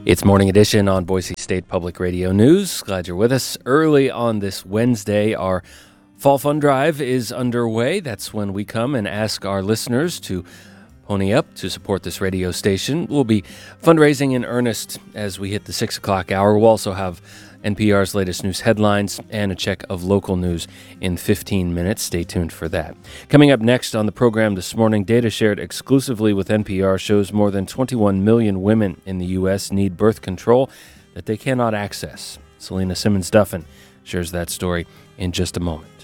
It's Morning Edition on Boise State Public Radio News. Glad you're with us. Early on this Wednesday, our Fall Fund Drive is underway. That's when we come and ask our listeners to pony up to support this radio station. We'll be fundraising in earnest as we hit the 6 o'clock hour. We'll also have NPR's latest news headlines and a check of local news in 15 minutes. Stay tuned for that. Coming up next on the program this morning, data shared exclusively with NPR shows more than 21 million women in the U.S. need birth control that they cannot access. Selena Simmons-Duffin shares that story in just a moment.